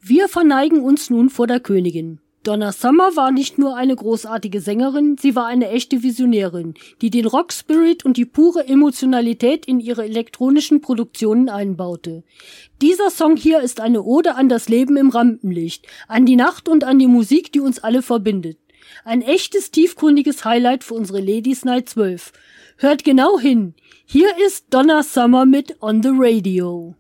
Wir verneigen uns nun vor der Königin. Donna Summer war nicht nur eine großartige Sängerin, sie war eine echte Visionärin, die den Rock-Spirit und die pure Emotionalität in ihre elektronischen Produktionen einbaute. Dieser Song hier ist eine Ode an das Leben im Rampenlicht, an die Nacht und an die Musik, die uns alle verbindet. Ein echtes, tiefgründiges Highlight für unsere Ladies Night 12. Hört genau hin. Hier ist Donna Summer mit On the Radio.